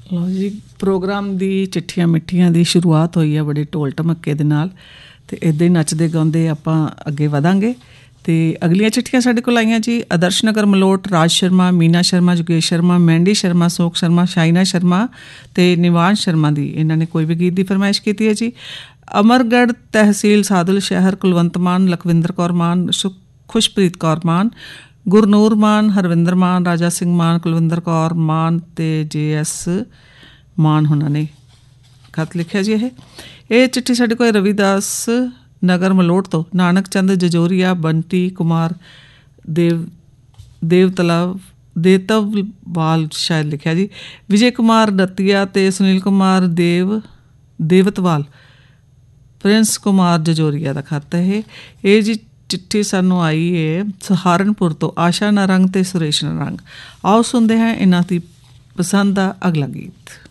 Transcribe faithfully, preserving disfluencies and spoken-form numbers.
ਲਓ ਜੀ, ਪ੍ਰੋਗਰਾਮ ਦੀ ਚਿੱਠੀਆਂ ਮਿੱਠੀਆਂ ਦੀ ਸ਼ੁਰੂਆਤ ਹੋਈ ਹੈ ਬੜੇ ਢੋਲ ਢਮੱਕੇ ਦੇ ਨਾਲ, ਅਤੇ ਇੱਦਾਂ ਹੀ ਨੱਚਦੇ ਗਾਉਂਦੇ ਆਪਾਂ ਅੱਗੇ ਵਧਾਂਗੇ। ਅਤੇ ਅਗਲੀਆਂ ਚਿੱਠੀਆਂ ਸਾਡੇ ਕੋਲ ਆਈਆਂ ਜੀ। ਆਦਰਸ਼ ਨਗਰ ਮਲੋਟ, ਰਾਜ ਸ਼ਰਮਾ, ਮੀਨਾ ਸ਼ਰਮਾ, ਜੋਗੇਸ਼ ਸ਼ਰਮਾ, ਮਹਿੰਦੀ ਸ਼ਰਮਾ, ਸੋਕ ਸ਼ਰਮਾ, ਸ਼ਾਇਨਾ ਸ਼ਰਮਾ ਅਤੇ ਨਿਵਾਂਸ਼ ਸ਼ਰਮਾ ਦੀ ਇਹਨਾਂ ਨੇ ਕੋਈ ਵੀ ਗੀਤ ਦੀ ਫਰਮਾਇਸ਼ ਕੀਤੀ ਹੈ ਜੀ। ਅਮਰਗੜ੍ਹ ਤਹਿਸੀਲ ਸਾਦੁਲ ਸ਼ਹਿਰ, ਕੁਲਵੰਤ ਮਾਨ, ਲਖਵਿੰਦਰ ਕੌਰ ਮਾਨ, ਸੁ ਖੁਸ਼ਪ੍ਰੀਤ ਕੌਰ ਮਾਨ, ਗੁਰਨੂਰ ਮਾਨ, ਹਰਵਿੰਦਰ ਮਾਨ, ਰਾਜਾ ਸਿੰਘ ਮਾਨ, ਕੁਲਵਿੰਦਰ ਕੌਰ ਮਾਨ ਅਤੇ ਜੇ ਐਸ ਮਾਨ ਉਹਨਾਂ ਨੇ ਖਤ ਲਿਖਿਆ ਜੀ। ਇਹ ਇਹ ਚਿੱਠੀ ਸਾਡੇ ਕੋਲ ਰਵੀਦਾਸ ਨਗਰ ਮਲੋਟ ਤੋਂ ਨਾਨਕ ਚੰਦ ਜਜੋਰੀਆ, ਬੰਟੀ ਕੁਮਾਰ ਦੇਵ ਦੇਵਤਲਾ ਦੇਤਵਵਾਲ ਸ਼ਾਇਦ ਲਿਖਿਆ ਜੀ। ਵਿਜੇ ਕੁਮਾਰ ਦਤੀਆ ਅਤੇ ਸੁਨੀਲ ਕੁਮਾਰ ਦੇਵ ਦੇਵਤਵਾਲ, ਪ੍ਰਿੰਸ ਕੁਮਾਰ ਜਜੋਰੀਆ ਦਾ ਖਤ ਹੈ ਇਹ। ਇਹ ਜੀ ਚਿੱਠੀ ਸਾਨੂੰ ਆਈ ਹੈ ਸਹਾਰਨਪੁਰ ਤੋਂ, ਆਸ਼ਾ ਨਾਰੰਗ ਅਤੇ ਸੁਰੇਸ਼ ਨਾਰੰਗ। ਆਓ ਸੁਣਦੇ ਹਾਂ ਇਹਨਾਂ ਦੀ ਪਸੰਦ ਦਾ ਅਗਲਾ ਗੀਤ।